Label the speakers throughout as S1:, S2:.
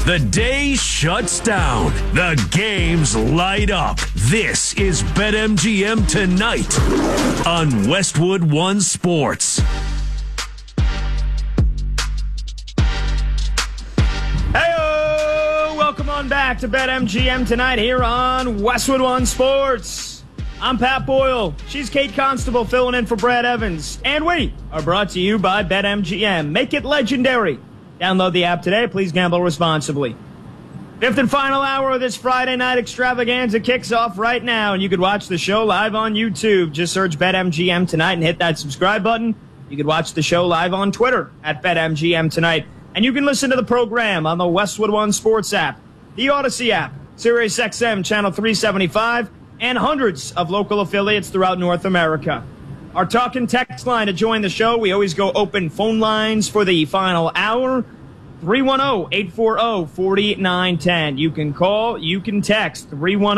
S1: The day shuts down. The games light up. This is BetMGM Tonight on Westwood One Sports.
S2: Hey-o! Welcome on back to BetMGM Tonight here on Westwood One Sports. I'm Pat Boyle. She's Kate Constable filling in for Brad Evans. And we are brought to you by BetMGM. Make it legendary. Download the app today. Please gamble responsibly. Fifth and final hour of this Friday night extravaganza kicks off right now, and you could watch the show live on YouTube. Just search BetMGM Tonight and hit that subscribe button. You could watch the show live on Twitter at BetMGM Tonight, and you can listen to the program on the Westwood One Sports app, the Odyssey app, SiriusXM Channel 375, and hundreds of local affiliates throughout North America. Our talk and text line to join the show. We always go open phone lines for the final hour. 310-840-4910. You can call, you can text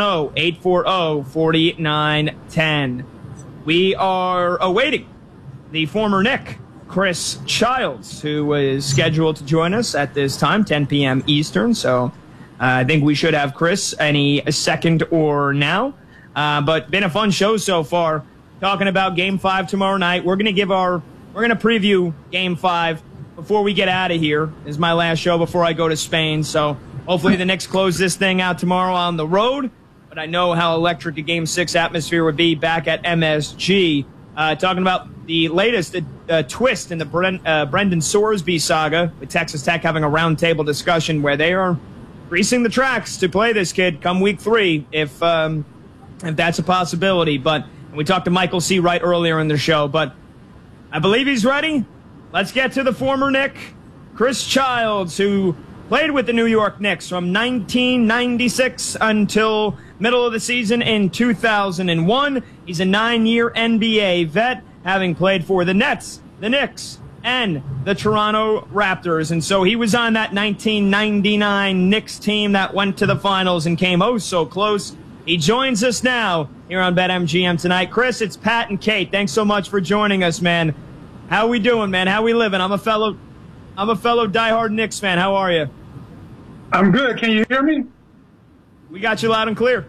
S2: 310-840-4910. We are awaiting the former Knick, Chris Childs, who is scheduled to join us at this time, 10 p.m. Eastern. So I think we should have Chris any second or now. But been a fun show so far. Talking about Game 5 tomorrow night. We're going to preview Game 5 before we get out of here. This is my last show before I go to Spain. So hopefully the Knicks close this thing out tomorrow on the road. But I know how electric a Game 6 atmosphere would be back at MSG. Talking about the latest twist in the Brendan Sorsby saga, with Texas Tech having a roundtable discussion where they are greasing the tracks to play this kid come week 3 if that's a possibility. But we talked to Michael C. Wright earlier in the show, but I believe he's ready. Let's get to the former Knick, Chris Childs, who played with the New York Knicks from 1996 until middle of the season in 2001. He's a 9-year NBA vet, having played for the Nets, the Knicks, and the Toronto Raptors. And so he was on that 1999 Knicks team that went to the finals and came oh so close. He joins us now here on BetMGM Tonight. Chris, it's Pat and Kate. Thanks so much for joining us, man. How we doing, man? How we living? I'm a fellow diehard Knicks fan. How are you?
S3: I'm good. Can you hear me?
S2: We got you loud and clear.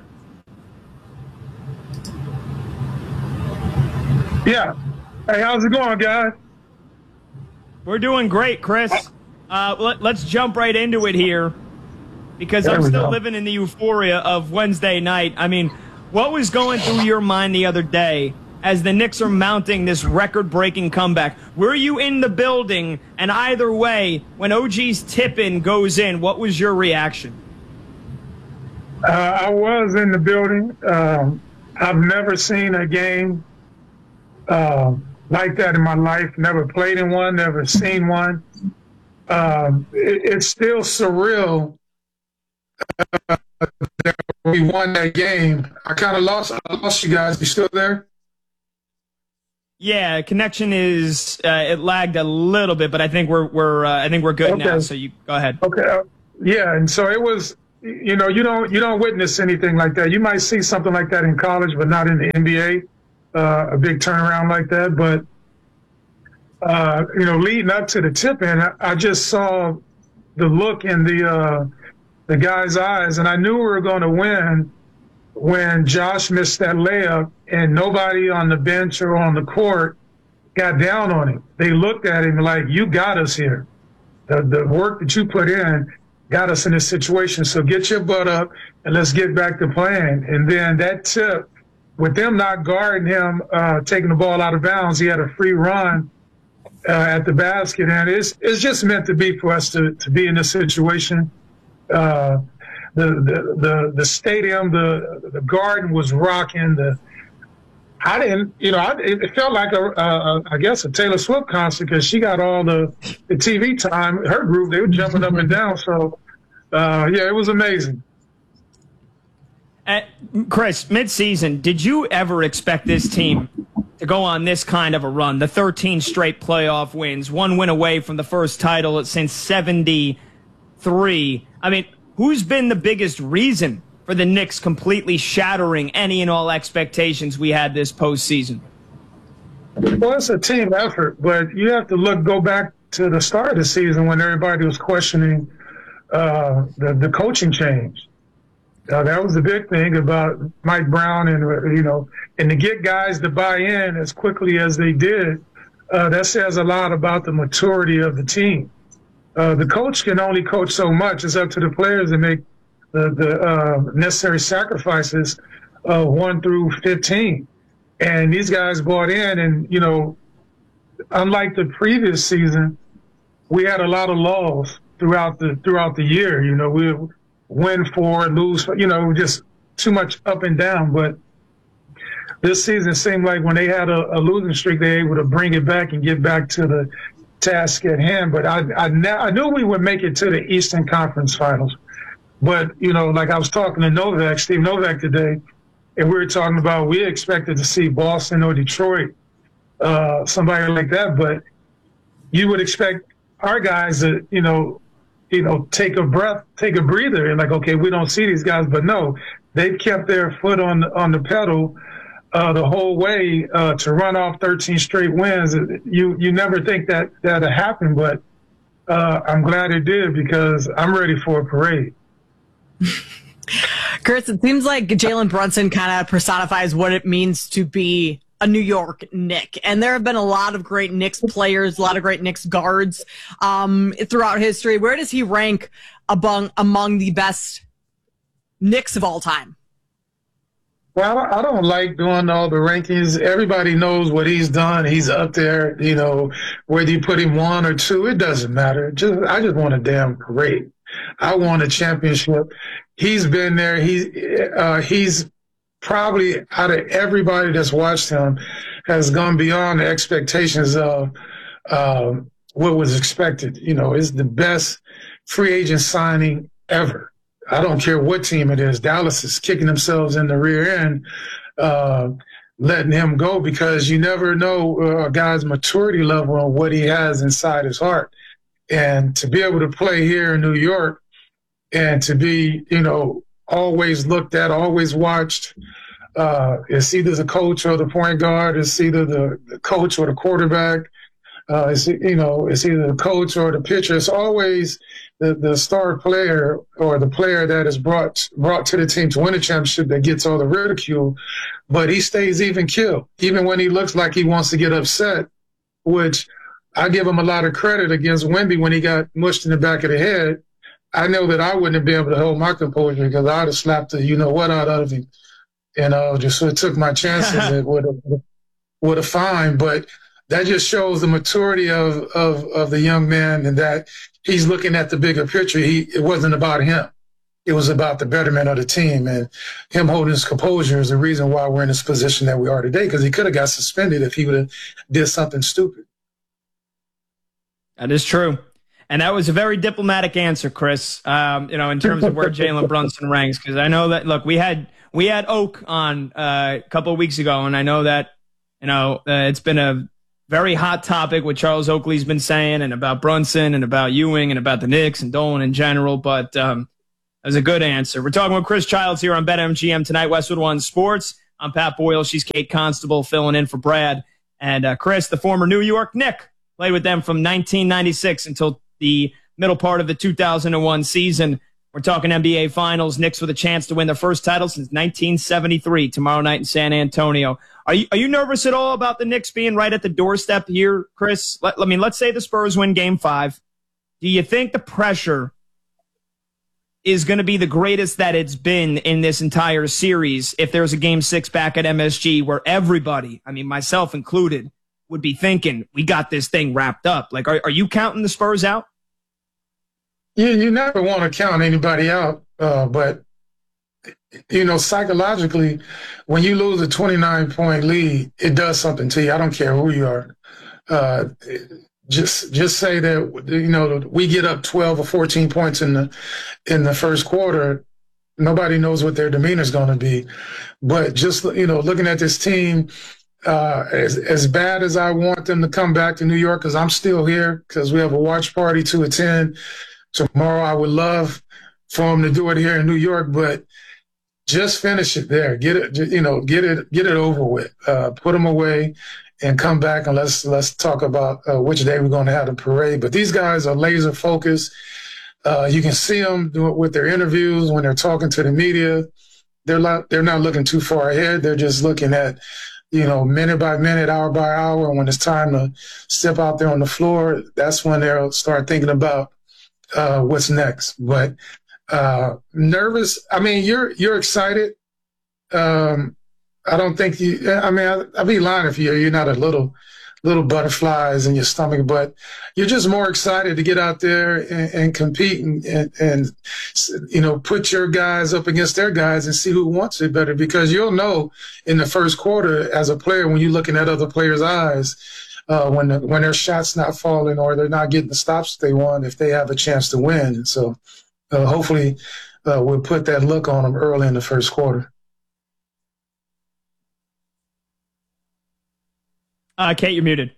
S3: Yeah. Hey, how's it going, guys?
S2: We're doing great, Chris. Let's jump right into it here, because I'm still living in the euphoria of Wednesday night. I mean, what was going through your mind the other day as the Knicks are mounting this record-breaking comeback? Were you in the building? And either way, when OG's tip-in goes in, what was your reaction?
S3: I was in the building. I've never seen a game like that in my life. Never played in one, never seen one. It's still surreal that we won that game. I lost you guys. You still there?
S2: Yeah, connection is it lagged a little bit, but I think we're good now. So you go ahead.
S3: Okay. Yeah, and so it was. You know, you don't witness anything like that. You might see something like that in college, but not in the NBA. A big turnaround like that, but leading up to the tip-in, I just saw the look in the guy's eyes, and I knew we were going to win when Josh missed that layup and nobody on the bench or on the court got down on him. They looked at him like, you got us here. The work that you put in got us in this situation, so get your butt up and let's get back to playing. And then that tip, with them not guarding him, taking the ball out of bounds, he had a free run at the basket, and it's just meant to be for us to be in this situation. The stadium, the garden was rocking. It felt like I guess a Taylor Swift concert, because she got all the TV time. Her group, they were jumping up and down. So it was amazing.
S2: Chris, mid-season, did you ever expect this team to go on this kind of a run? The 13 straight playoff wins, one win away from the first title since '73. I mean, who's been the biggest reason for the Knicks completely shattering any and all expectations we had this postseason?
S3: Well, it's a team effort, but you have to go back to the start of the season when everybody was questioning the coaching change. That was the big thing about Mike Brown, and to get guys to buy in as quickly as they did, that says a lot about the maturity of the team. The coach can only coach so much. It's up to the players to make the necessary sacrifices 1 through 15. And these guys bought in, and, unlike the previous season, we had a lot of lulls throughout the year. We win 4, lose, just too much up and down. But this season seemed like when they had a losing streak, they were able to bring it back and get back to the task at hand. But I knew we would make it to the Eastern Conference Finals. But, like I was talking to Steve Novak today, and we were talking about we expected to see Boston or Detroit, somebody like that. But you would expect our guys to, take a breather, and like, okay, we don't see these guys. But no, they've kept their foot on the pedal the whole way to run off 13 straight wins. You never think that'd happen, but I'm glad it did, because I'm ready for a parade.
S4: Chris, it seems like Jalen Brunson kind of personifies what it means to be a New York Knick. And there have been a lot of great Knicks players, a lot of great Knicks guards throughout history. Where does he rank among the best Knicks of all time?
S3: Well, I don't like doing all the rankings. Everybody knows what he's done. He's up there, whether you put him 1 or 2, it doesn't matter. I just want a damn parade. I want a championship. He's been there. He's probably, out of everybody that's watched him, has gone beyond the expectations of what was expected. It's the best free agent signing ever. I don't care what team it is. Dallas is kicking themselves in the rear end, letting him go, because you never know a guy's maturity level and what he has inside his heart. And to be able to play here in New York and to be, always looked at, always watched, it's either the coach or the point guard, it's either the coach or the quarterback, it's either the coach or the pitcher. It's always the star player or the player that is brought to the team to win a championship that gets all the ridicule, but he stays even keel, even when he looks like he wants to get upset, which I give him a lot of credit against Wemby when he got mushed in the back of the head. I know that I wouldn't have been able to hold my composure, because I'd have slapped the what out of him, just sort of took my chances. It would have fine. But that just shows the maturity of the young man, and that he's looking at the bigger picture. It wasn't about him. It was about the betterment of the team, and him holding his composure is the reason why we're in this position that we are today, because he could have got suspended if he would have did something stupid.
S2: That is true. And that was a very diplomatic answer, Chris, in terms of where Jalen Brunson ranks. Because I know that, look, we had Oak on a couple of weeks ago, and I know that, it's been a very hot topic what Charles Oakley's been saying, and about Brunson and about Ewing and about the Knicks and Dolan in general. But that was a good answer. We're talking with Chris Childs here on BetMGM tonight, Westwood One Sports. I'm Pat Boyle. She's Kate Constable filling in for Brad. And Chris, the former New York Knick, played with them from 1996 until the middle part of the 2001 season. We're talking NBA Finals. Knicks with a chance to win their first title since 1973 tomorrow night in San Antonio. Are you nervous at all about the Knicks being right at the doorstep here, Chris? Let's say the Spurs win Game 5. Do you think the pressure is going to be the greatest that it's been in this entire series if there's a Game 6 back at MSG where everybody, myself included, would be thinking, we got this thing wrapped up? Like, are you counting the Spurs out?
S3: You never want to count anybody out, but, psychologically, when you lose a 29-point lead, it does something to you. I don't care who you are. Just say that, we get up 12 or 14 points in the first quarter. Nobody knows what their demeanor is going to be. But just, looking at this team, as bad as I want them to come back to New York, because I'm still here, because we have a watch party to attend tomorrow. I would love for them to do it here in New York, but just finish it there. Get it, get it over with. Put them away and come back, and let's talk about which day we're going to have the parade. But these guys are laser focused. You can see them do it with their interviews when they're talking to the media. They're not looking too far ahead. They're just looking at, minute by minute, hour by hour. And when it's time to step out there on the floor, that's when they'll start thinking about what's next. But nervous. I mean, you're excited. I don't think I'd be lying if you're not a little butterflies in your stomach, but you're just more excited to get out there and compete and put your guys up against their guys and see who wants it better, because you'll know in the first quarter as a player when you're looking at other players' eyes when their shot's not falling or they're not getting the stops they want, if they have a chance to win. And so hopefully we'll put that look on them early in the first quarter.
S2: Kate, you're muted.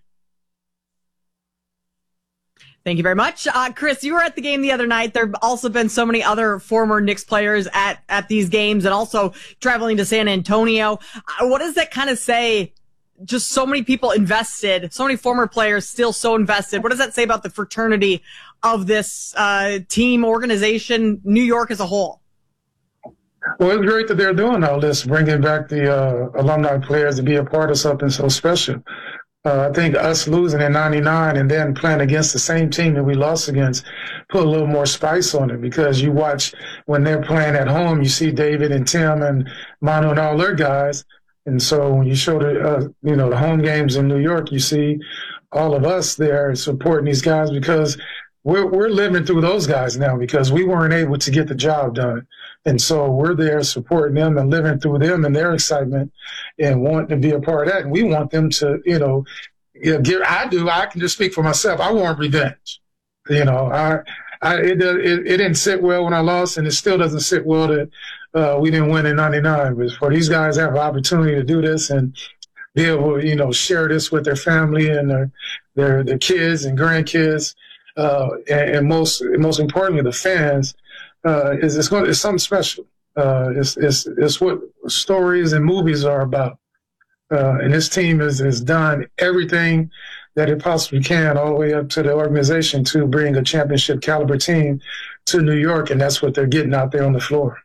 S4: Thank you very much. Chris, you were at the game the other night. There have also been so many other former Knicks players at these games and also traveling to San Antonio. What does that kind of say? Just so many people invested, so many former players still so invested. What does that say about the fraternity of this team, organization, New York as a whole?
S3: Well, it's great that they're doing all this, bringing back the alumni players to be a part of something so special. I think us losing in '99 and then playing against the same team that we lost against put a little more spice on it, because you watch when they're playing at home, you see David and Tim and Manu and all their guys. And so when you show the home games in New York, you see all of us there supporting these guys, because we're living through those guys now, because we weren't able to get the job done. And so we're there supporting them and living through them and their excitement and wanting to be a part of that. And we want them to, I can just speak for myself. I want revenge. It didn't sit well when I lost, and it still doesn't sit well that we didn't win in '99. But for these guys to have an opportunity to do this and be able to, share this with their family and their kids and grandkids, and most importantly, the fans, it's something special. It's what stories and movies are about. And this team has done everything that it possibly can, all the way up to the organization, to bring a championship caliber team to New York, and that's what they're getting out there on the floor.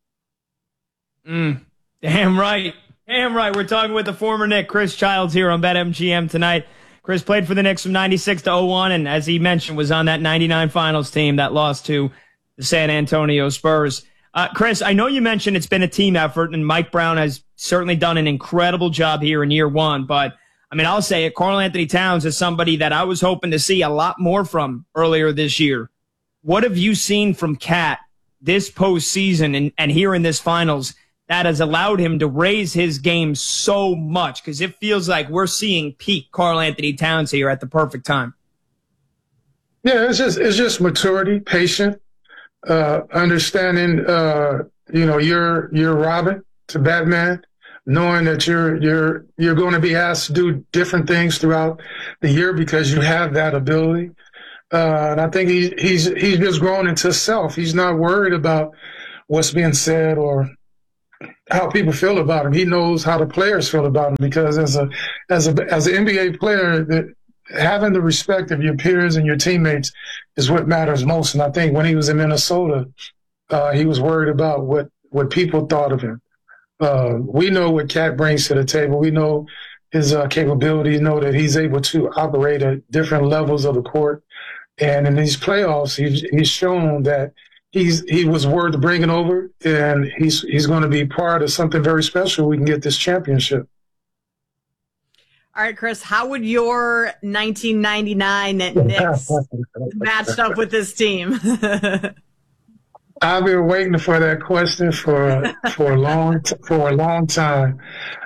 S2: Damn right. We're talking with the former Knick, Chris Childs, here on BetMGM tonight. Chris played for the Knicks from 96 to 01, and as he mentioned, was on that 99 finals team that lost to the San Antonio Spurs. Chris, I know you mentioned it's been a team effort, and Mike Brown has certainly done an incredible job here in year one. But, I'll say it, Karl-Anthony Towns is somebody that I was hoping to see a lot more from earlier this year. What have you seen from Cat this postseason and here in this finals that has allowed him to raise his game so much? Because it feels like we're seeing peak Karl-Anthony Towns here at the perfect time.
S3: Yeah, it's just maturity, patience. Understanding, you're Robin to Batman, knowing that you're going to be asked to do different things throughout the year because you have that ability. And I think he's just grown into self. He's not worried about what's being said or how people feel about him. He knows how the players feel about him, because as an NBA player, that having the respect of your peers and your teammates is what matters most. And I think when he was in Minnesota, he was worried about what people thought of him. We know what Cat brings to the table. We know his capabilities, know that he's able to operate at different levels of the court. And in these playoffs, he's shown that he was worth bringing over, and he's going to be part of something very special. We can get this championship.
S4: All right, Chris, how would your 1999 Knicks matched up with this team?
S3: I've been waiting for that question for a long time.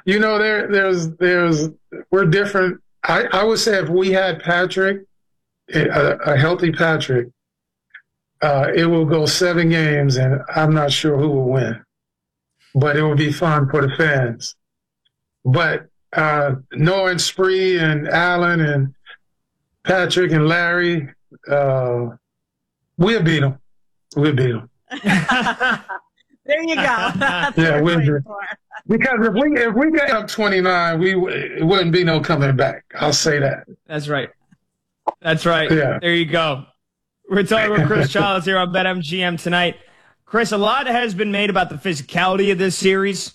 S3: We're different. I would say if we had Patrick, a healthy Patrick, it will go 7 games, and I'm not sure who will win, but it will be fun for the fans. But knowing Spree and Allen and Patrick and Larry, we'll beat them. We'll beat them.
S4: There you go.
S3: Yeah, we'll do. Because if we get up 29, it wouldn't be no coming back. I'll say that.
S2: That's right. Yeah. There you go. We're talking with Chris Childs here on BetMGM tonight. Chris, a lot has been made about the physicality of this series.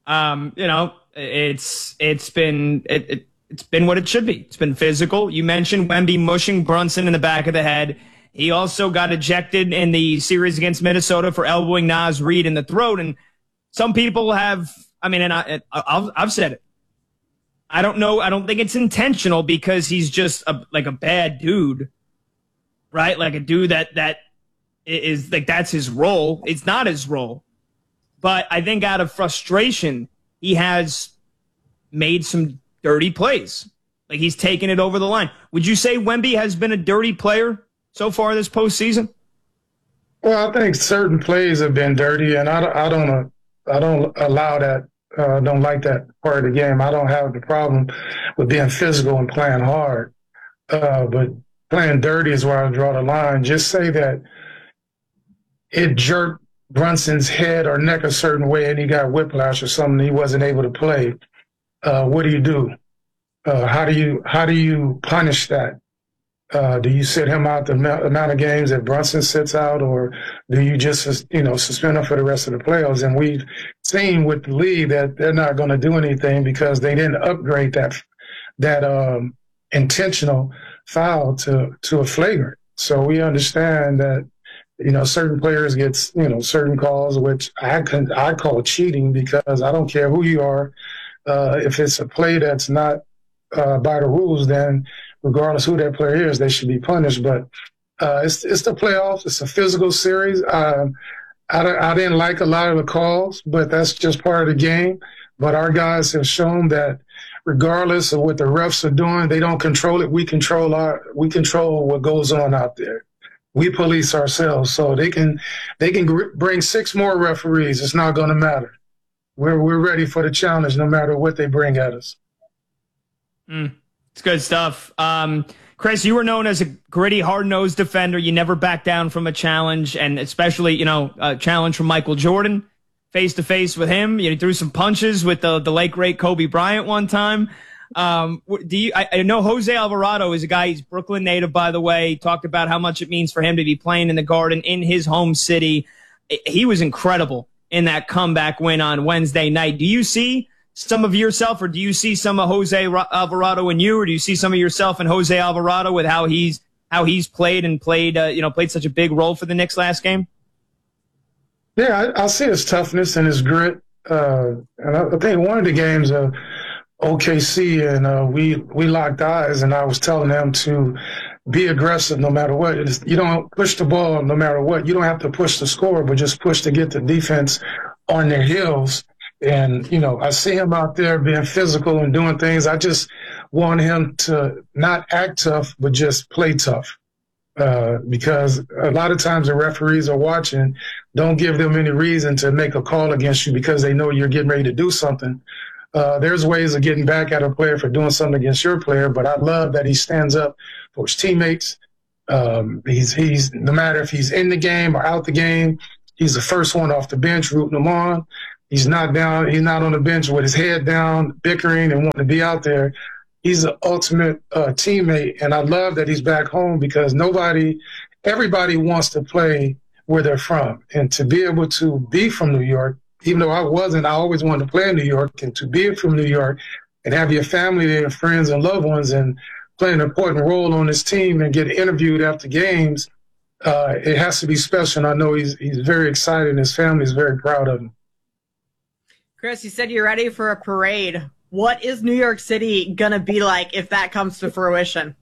S2: It's been what it should be. It's been physical. You mentioned Wemby mushing Brunson in the back of the head. He also got ejected in the series against Minnesota for elbowing Naz Reid in the throat. And some people have, I've said it. I don't know. I don't think it's intentional because he's just a bad dude, right? Like a dude that is like, that's his role. It's not his role. But I think out of frustration, he has made some dirty plays. Like he's taken it over the line. Would you say Wemby has been a dirty player so far this postseason?
S3: Well, I think certain plays have been dirty, and I don't allow that. Don't like that part of the game. I don't have the problem with being physical and playing hard, but playing dirty is where I draw the line. Just say that it jerked Brunson's head or neck a certain way and he got whiplash or something. He wasn't able to play. What do? How do you punish that? Do you sit him out the amount of games that Brunson sits out, or do you just, suspend him for the rest of the playoffs? And we've seen with the league that they're not going to do anything because they didn't upgrade that intentional foul to a flagrant. So we understand that, certain players get, certain calls, which I call cheating because I don't care who you are. If it's a play that's not by the rules, then regardless who that player is, they should be punished. But it's the playoffs. It's a physical series. I didn't like a lot of the calls, but that's just part of the game. But our guys have shown that regardless of what the refs are doing, they don't control it. We control what goes on out there. We police ourselves, so they can bring 6 more referees. It's not going to matter. We're ready for the challenge, no matter what they bring at us.
S2: It's good stuff. Chris, you were known as a gritty, hard-nosed defender. You never backed down from a challenge, and especially, a challenge from Michael Jordan, face-to-face with him. You threw some punches with the late, great Kobe Bryant one time. I know Jose Alvarado is a guy, he's Brooklyn native, by the way. He talked about how much it means for him to be playing in the Garden in his home city. He was incredible in that comeback win on Wednesday night. Do you see some of yourself, or do you see some of Jose Alvarado in you, or do you see some of yourself in Jose Alvarado with how he's played such a big role for the Knicks last game?
S3: Yeah, I see his toughness and his grit. And I think one of the games of OKC, and we locked eyes, and I was telling them to be aggressive no matter what. You don't push the ball no matter what. You don't have to push the score, but just push to get the defense on their heels. And, I see him out there being physical and doing things. I just want him to not act tough, but just play tough. Because a lot of times the referees are watching, don't give them any reason to make a call against you because they know you're getting ready to do something. There's ways of getting back at a player for doing something against your player, but I love that he stands up for his teammates. He's no matter if he's in the game or out the game, he's the first one off the bench rooting them on. He's not on the bench with his head down, bickering and wanting to be out there. He's the ultimate teammate, and I love that he's back home because everybody wants to play where they're from. And to be able to be from New York, even though I always wanted to play in New York, and to be from New York and have your family there, friends and loved ones, and play an important role on this team and get interviewed after games, it has to be special. And I know he's very excited, and his family is very proud of him.
S4: Chris, you said you're ready for a parade. What is New York City going to be like if that comes to fruition?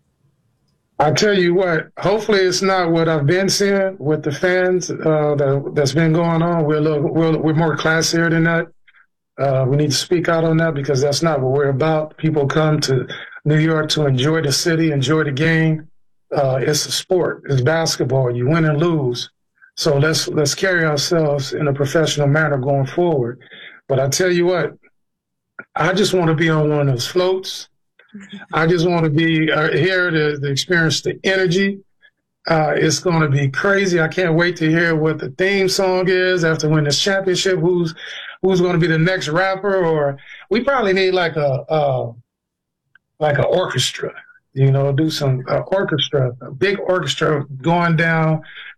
S3: I tell you what, hopefully it's not what I've been seeing with the fans that's been going on. We're more classier than that. We need to speak out on that because that's not what we're about. People come to New York to enjoy the city, enjoy the game. It's a sport. It's basketball. You win and lose. So let's carry ourselves in a professional manner going forward. But I tell you what, I just want to be on one of those floats. I just want to be here to experience the energy. It's going to be crazy. I can't wait to hear what the theme song is after winning this championship. Who's going to be the next rapper? Or we probably need like an orchestra. do some orchestra, a big orchestra going down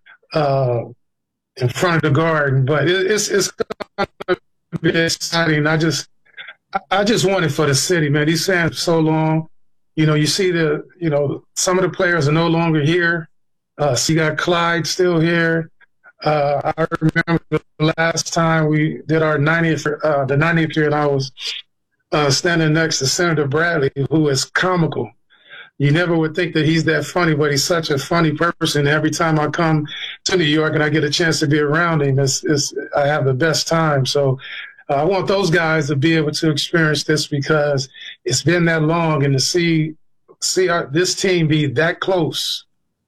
S3: in front of the garden. But it's going to be exciting. I just want it for the city, man. These fans so long. You see some of the players are no longer here. So you got Clyde still here. I remember the last time we did our 90th year, and I was standing next to Senator Bradley, who is comical. You never would think that he's that funny, but he's such a funny person. Every time I come to New York and I get a chance to be around him, I have the best time. So I want those guys to be able to experience this because it's been that long, and to see this team be that close,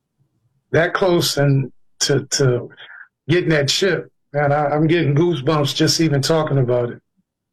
S3: and to getting that chip, man, I'm getting goosebumps just even talking about it.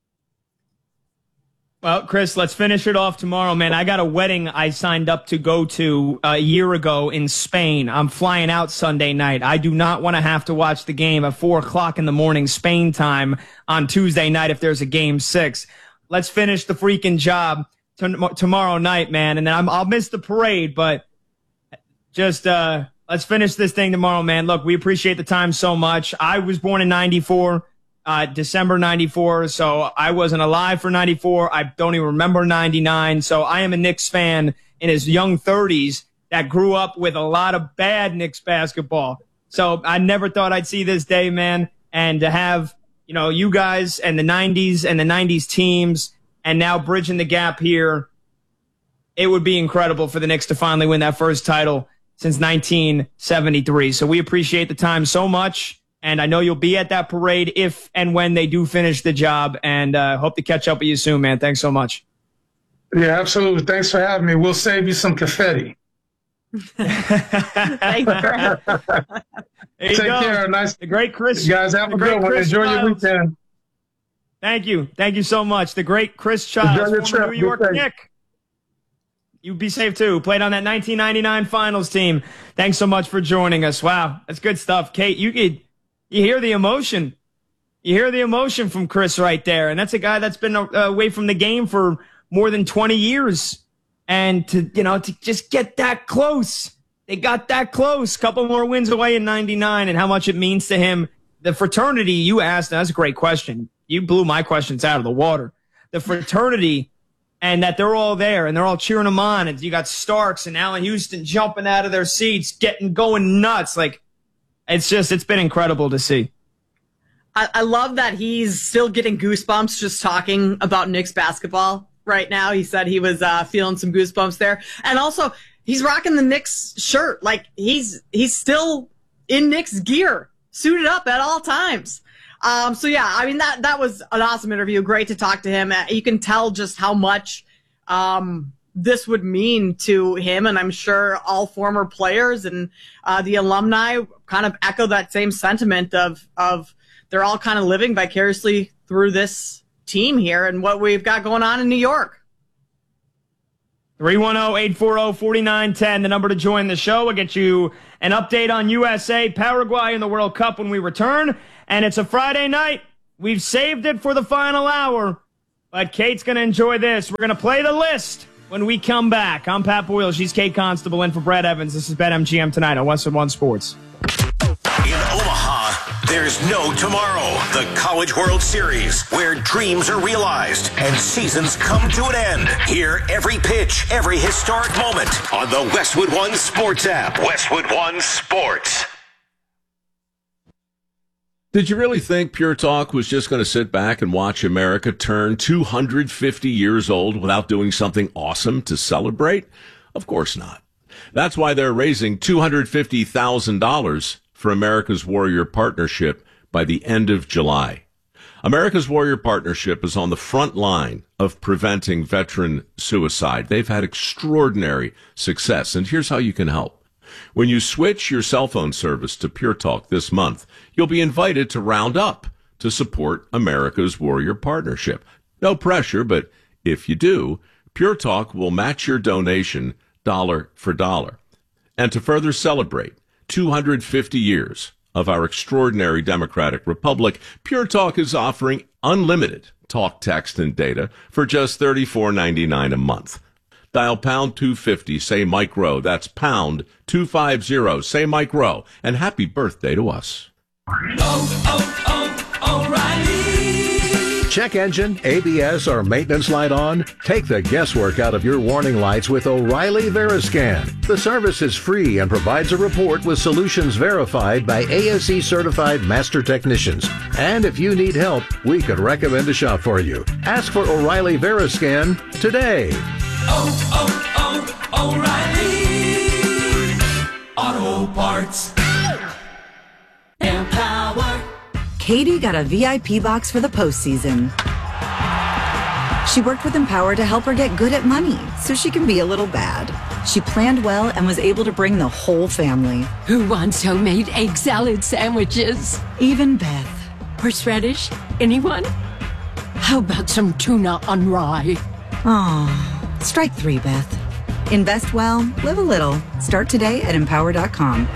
S2: Well, Chris, let's finish it off tomorrow, man. I got a wedding I signed up to go to a year ago in Spain. I'm flying out Sunday night. I do not want to have to watch the game at 4 o'clock in the morning Spain time on Tuesday night if there's a game 6. Let's finish the freaking job tomorrow night, man. And then I'll miss the parade, but just let's finish this thing tomorrow, man. Look, we appreciate the time so much. I was born in 94. December 94, so I wasn't alive for 94. I don't even remember 99, so I am a Knicks fan in his young 30s that grew up with a lot of bad Knicks basketball. So I never thought I'd see this day, man, and to have, you guys and the 90s and the 90s teams and now bridging the gap here, it would be incredible for the Knicks to finally win that first title since 1973. So we appreciate the time so much. And I know you'll be at that parade if and when they do finish the job. And hope to catch up with you soon, man. Thanks so much.
S3: Yeah, absolutely. Thanks for having me. We'll save you some confetti.
S4: Thanks, Chris.
S3: Take care. Nice.
S2: The great Chris.
S3: You guys have a good one. Enjoy your weekend.
S2: Thank you. Thank you so much. The great Chris Childs, former New York Knick. You be safe, too. Played on that 1999 finals team. Thanks so much for joining us. Wow, that's good stuff. Kate, you hear the emotion. You hear the emotion from Chris right there. And that's a guy that's been away from the game for more than 20 years. And to just get that close. They got that close. Couple more wins away in 99 and how much it means to him. The fraternity you asked, that's a great question. You blew my questions out of the water. The fraternity and that they're all there and they're all cheering him on. And you got Starks and Allen Houston jumping out of their seats, going nuts. Like, it's been incredible to see.
S4: I love that he's still getting goosebumps just talking about Knicks basketball right now. He said he was feeling some goosebumps there. And also, he's rocking the Knicks shirt. Like, he's still in Knicks gear, suited up at all times. So, yeah, I mean, that was an awesome interview. Great to talk to him. You can tell just how much this would mean to him, and I'm sure all former players and the alumni kind of echo that same sentiment of they're all kind of living vicariously through this team here and what we've got going on in New York.
S2: 310-840-4910, the number to join the show. We'll get you an update on USA, Paraguay in the World Cup when we return. And it's a Friday night. We've saved it for the final hour, but Kate's going to enjoy this. We're going to play the list when we come back. I'm Pat Boyle. She's Kate Constable in for Brett Evans. This is BetMGM tonight on Westwood One Sports.
S1: In Omaha, there's no tomorrow. The College World Series, where dreams are realized and seasons come to an end. Hear every pitch, every historic moment on the Westwood One Sports app. Westwood One Sports.
S5: Did you really think Pure Talk was just going to sit back and watch America turn 250 years old without doing something awesome to celebrate? Of course not. That's why they're raising $250,000 for America's Warrior Partnership by the end of July. America's Warrior Partnership is on the front line of preventing veteran suicide. They've had extraordinary success, and here's how you can help. When you switch your cell phone service to Pure Talk this month, you'll be invited to round up to support America's Warrior Partnership. No pressure, but if you do, Pure Talk will match your donation dollar for dollar. And to further celebrate 250 years of our extraordinary democratic republic, Pure Talk is offering unlimited talk, text, and data for just $34.99 a month. Dial pound 250, say Mike Rowe. That's pound 250, say Mike Rowe. And happy birthday to us.
S6: O'Reilly. Check engine, ABS, or maintenance light on? Take the guesswork out of your warning lights with O'Reilly Veriscan. The service is free and provides a report with solutions verified by ASE certified master technicians. And if you need help, we could recommend a shop for you. Ask for O'Reilly Veriscan today.
S7: O'Reilly Auto Parts. Empower.
S8: Katie got a VIP box for the postseason. She worked with Empower to help her get good at money so she can be a little bad. She planned well and was able to bring the whole family.
S9: Who wants homemade egg salad sandwiches?
S8: Even Beth.
S9: Horseradish? Anyone? How about some tuna on rye?
S8: Aw. Strike 3, Beth. Invest well, live a little. Start today at Empower.com.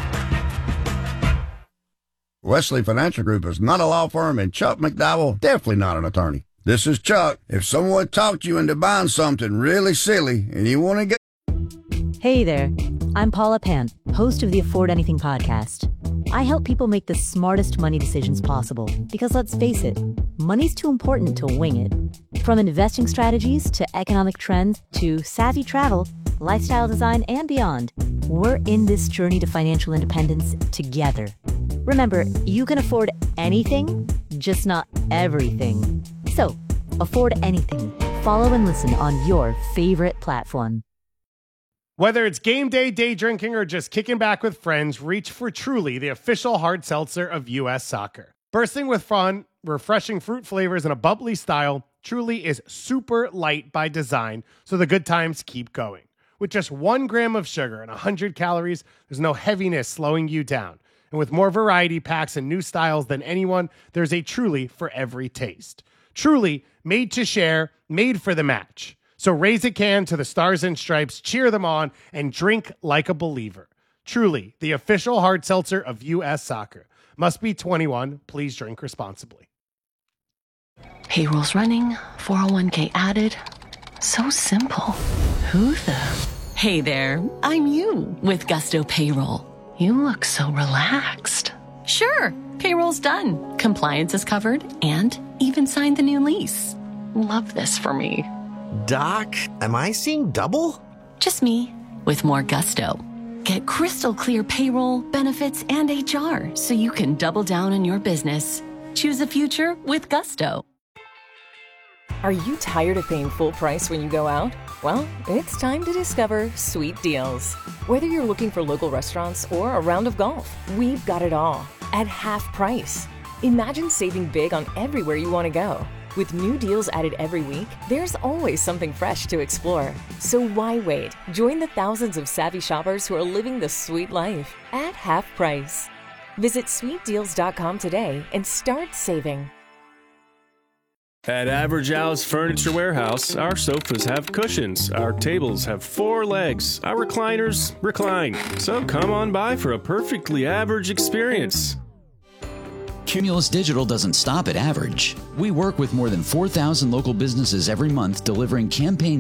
S10: Wesley Financial Group is not a law firm, and Chuck McDowell definitely not an attorney. This is Chuck. If someone talked you into buying something really silly and you want to get...
S11: Hey there, I'm Paula Pant, host of the Afford Anything podcast. I help people make the smartest money decisions possible because, let's face it, money's too important to wing it. From investing strategies to economic trends to savvy travel, lifestyle design, and beyond, we're in this journey to financial independence together. Remember, you can afford anything, just not everything. So, afford anything. Follow and listen on your favorite platform.
S12: Whether it's game day, day drinking, or just kicking back with friends, reach for Truly, the official hard seltzer of U.S. Soccer. Bursting with fun, refreshing fruit flavors, and a bubbly style, Truly is super light by design, so the good times keep going. With just 1 gram of sugar and 100 calories, there's no heaviness slowing you down. And with more variety packs and new styles than anyone, there's a Truly for every taste. Truly, made to share, made for the match. So raise a can to the Stars and Stripes, cheer them on, and drink like a believer. Truly, the official hard seltzer of U.S. Soccer. Must be 21. Please drink responsibly.
S9: Payroll's running, 401k added. So simple. Who the? Hey there, I'm you with Gusto Payroll. You look so relaxed. Sure, payroll's done. Compliance is covered and even signed the new lease. Love this for me.
S13: Doc, am I seeing double?
S9: Just me with more gusto. Get crystal clear payroll, benefits, and HR so you can double down on your business. Choose a future with Gusto.
S14: Are you tired of paying full price when you go out? Well, it's time to discover Sweet Deals. Whether you're looking for local restaurants or a round of golf, we've got it all at half price. Imagine saving big on everywhere you want to go. With new deals added every week, there's always something fresh to explore. So why wait? Join the thousands of savvy shoppers who are living the sweet life at half price. Visit sweetdeals.com today and start saving.
S15: At Average Al's Furniture Warehouse, our sofas have cushions, our tables have 4 legs, our recliners recline. So come on by for a perfectly average experience.
S16: Cumulus Digital doesn't stop at average. We work with more than 4,000 local businesses every month delivering campaign